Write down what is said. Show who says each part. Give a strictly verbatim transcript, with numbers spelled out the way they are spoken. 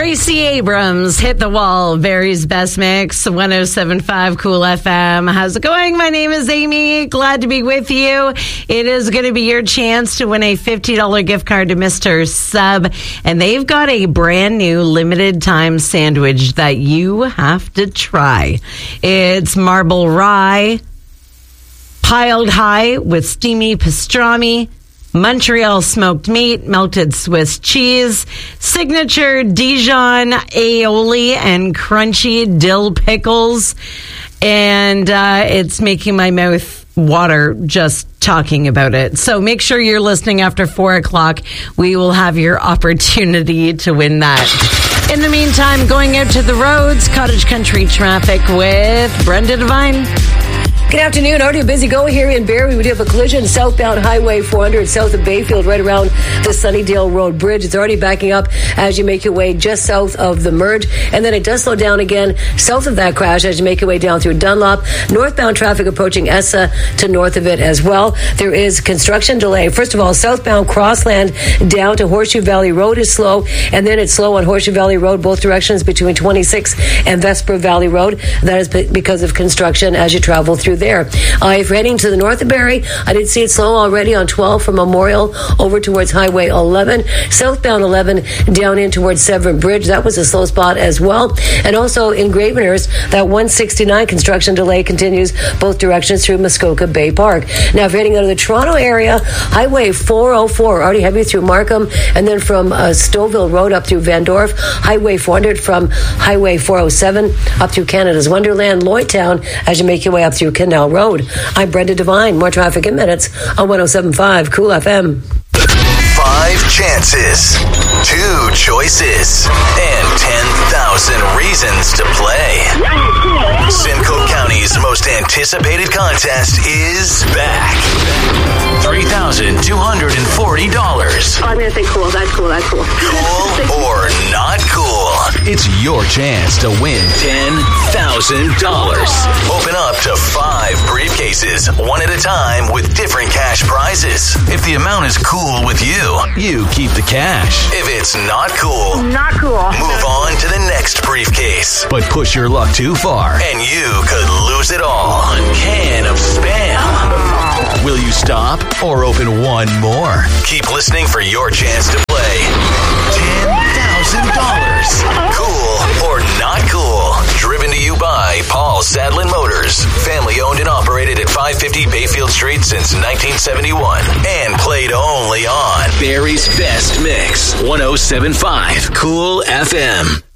Speaker 1: Gracie Abrams, Hit the Wall, Barry's Best Mix, one oh seven point five Cool F M. How's it going? My name is Amy. Glad to be with you. It is going to be your chance to win a fifty dollars gift card to Mister Sub. And they've got a brand new limited time sandwich that you have to try. It's marble rye, piled high with steamy pastrami, Montreal smoked meat, melted Swiss cheese, signature Dijon aioli, and crunchy dill pickles. And uh, it's making my mouth water just talking about it. So make sure you're listening after four o'clock. We will have your opportunity to win that. In the meantime, going out to the roads, cottage country traffic with Brenda Devine.
Speaker 2: Good afternoon. Already a busy go here in Barrie. We do have a collision southbound Highway four hundred south of Bayfield, right around the Sunnydale Road Bridge. It's already backing up as you make your way just south of the merge. And then it does slow down again south of that crash as you make your way down through Dunlop. Northbound traffic approaching Essa to north of it as well. There is construction delay. First of all, southbound Crossland down to Horseshoe Valley Road is slow. And then it's slow on Horseshoe Valley Road, both directions between twenty-six and Vesper Valley Road. That is because of construction as you travel through there. Uh, if you're heading to the north of Barrie, I did see it slow already on twelve from Memorial over towards Highway eleven. Southbound eleven down in towards Severn Bridge. That was a slow spot as well. And also in Gravenhurst, that one sixty-nine construction delay continues both directions through Muskoka Bay Park. Now, if you're heading out of the Toronto area, Highway four oh four, already heavy through Markham, and then from uh, Stouffville Road up through Van Dorf. Highway four hundred from Highway four oh seven up through Canada's Wonderland, Lloydtown, as you make your way up through Canal Road. I'm Brenda Devine. More traffic in minutes on one oh seven point five Cool F M.
Speaker 3: Five chances, two choices, and ten thousand reasons to play. Simcoe County's most anticipated contest is back. three thousand two hundred forty dollars.
Speaker 4: Oh, I'm going to say cool. That's cool. That's cool.
Speaker 3: Cool or not cool? It's your chance to win ten thousand dollars. Open up to five briefcases, one at a time, with different cash prizes. If the amount is cool with you, you keep the cash. If it's not cool,
Speaker 4: Not cool.
Speaker 3: move on to the next briefcase. But push your luck too far, and you could lose it all. One can of Spam. Will you stop or open one more? Keep listening for your chance to play ten thousand dollars. Cool or not cool? Driven to you by Paul Sadlin Motors. Family owned and operated at five fifty Bayfield Street since nineteen seventy-one. And played only on Barrie's Best Mix, one oh seven point five Cool F M.